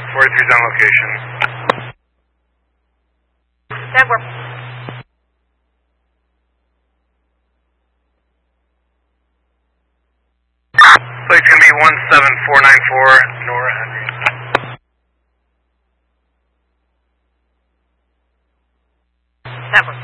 43's on location. Denver. Plate's going to be 17494 Nora Henry. Denver.